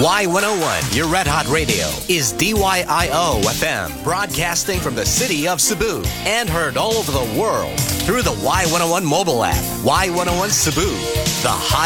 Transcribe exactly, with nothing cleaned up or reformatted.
Y one oh one, your Red Hot Radio, is D Y I O F M, broadcasting from the city of Cebu and heard all over the world through the Y one oh one mobile app. Y one oh one Cebu, the hot